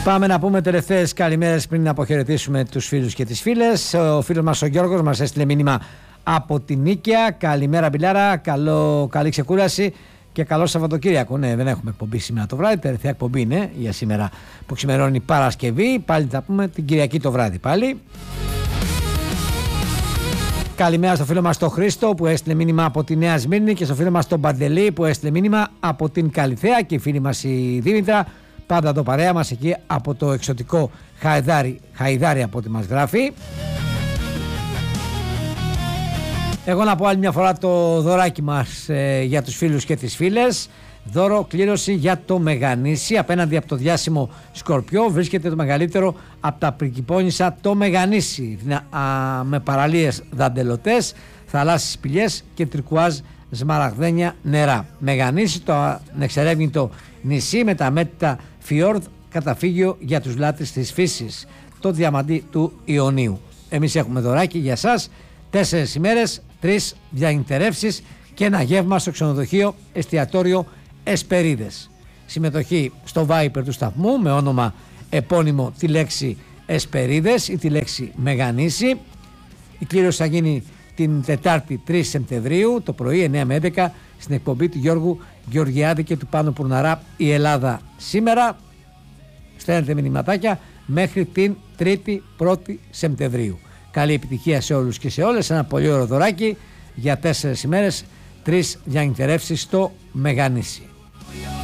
Πάμε να πούμε τελευταίες καλημέρες πριν να αποχαιρετήσουμε τους φίλους και τις φίλες. Ο φίλος μας ο Γιώργος μας έστειλε μήνυμα από την Νίκαια. Καλημέρα Μπιλάρα, καλή ξεκούραση και καλό Σαββατοκύριακο. Ναι, δεν έχουμε εκπομπή σήμερα το βράδυ, τελευταία εκπομπή είναι για σήμερα που ξημερώνει Παρασκευή. Πάλι θα πούμε την Κυριακή το βράδυ πάλι. Καλημέρα στο φίλο μας τον Χρήστο που έστειλε μήνυμα από τη Νέα Σμύρνη και στο φίλο μας τον Παντελή που έστειλε μήνυμα από την Καλιθέα και η φίλη μας η Δήμητρα. Πάντα το παρέα μας εκεί από το εξωτικό Χαϊδάρι από ό,τι μας γράφει. Εγώ να πω άλλη μια φορά το δωράκι μας για τους φίλους και τις φίλες. Δώρο κλήρωση για το Μεγανήσι. Απέναντι από το διάσημο Σκορπιό βρίσκεται το μεγαλύτερο από τα Πριγκιπόνισσα, το Μεγανήσι. Με παραλίες δαντελωτές, θαλάσσιες σπηλιές και τρικουάζ σμαραγδένια νερά. Μεγανήσι, το ανεξερεύνητο νησί με τα μέττα φιόρδ, καταφύγιο για τους λάτρεις της φύσης. Το διαμαντί του Ιωνίου. Εμείς έχουμε δωράκι για σας. 4 ημέρες, 3 διανυκτερεύσεις και ένα γεύμα στο ξενοδοχείο εστιατόριο Εσπερίδες. Συμμετοχή στο Viper του σταθμού με όνομα επώνυμο τη λέξη Εσπερίδες ή τη λέξη Μεγανήσι. Η κλήρωση θα γίνει την Τετάρτη 3 Σεπτεμβρίου το πρωί 9 με 11 στην εκπομπή του Γιώργου Γεωργιάδη και του Πάνου Πουρναρά η Ελλάδα σήμερα. Στέλνετε μηνυματάκια μέχρι την 3η 1η Σεπτεμβρίου. Καλή επιτυχία σε όλους και σε όλες. Ένα πολύ ωραίο δωράκι για 4 ημέρες, 3 διανυκτερεύσεις στο Μεγανήσι.